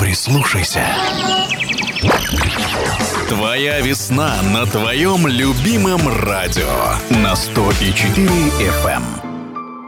Прислушайся. Твоя весна на твоем любимом радио на 100,4 FM.